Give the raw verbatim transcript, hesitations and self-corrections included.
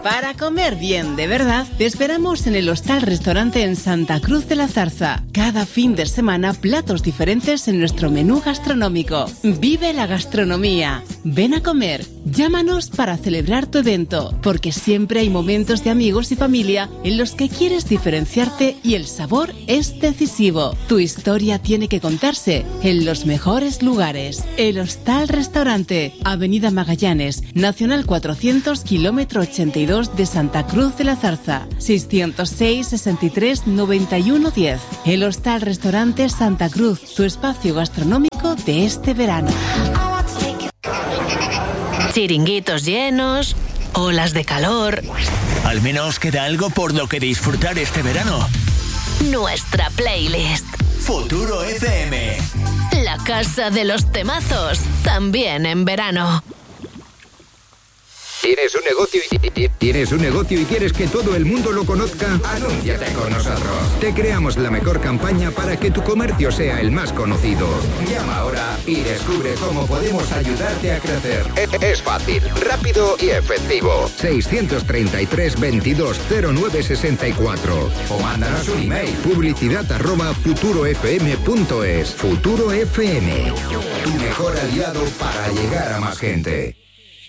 Para comer bien de verdad, te esperamos en el Hostal Restaurante en Santa Cruz de la Zarza. Cada fin de semana, platos diferentes en nuestro menú gastronómico. Vive la gastronomía. Ven a comer. Llámanos para celebrar tu evento, porque siempre hay momentos de amigos y familia en los que quieres diferenciarte y el sabor es decisivo. Tu historia tiene que contarse en los mejores lugares. El Hostal Restaurante, Avenida Magallanes, Nacional cuatrocientos, kilómetro ochenta y dos de Santa Cruz de la Zarza, seiscientos seis, sesenta y tres, noventa y uno, diez. El Hostal Restaurante Santa Cruz, tu espacio gastronómico de este verano. Chiringuitos llenos, olas de calor. Al menos queda algo por lo que disfrutar este verano. Nuestra playlist. Futuro F M. La casa de los temazos, también en verano. ¿Tienes un negocio y, ¿Tienes un negocio y quieres que todo el mundo lo conozca? Anúnciate con nosotros. Te creamos la mejor campaña para que tu comercio sea el más conocido. Llama ahora y descubre cómo podemos ayudarte a crecer. Es fácil, rápido y efectivo. seiscientos treinta y tres, veintidós, cero nueve sesenta y cuatro. O mándanos un email. Publicidad arroba futurofm punto es. Futuro F M. Tu mejor aliado para llegar a más gente.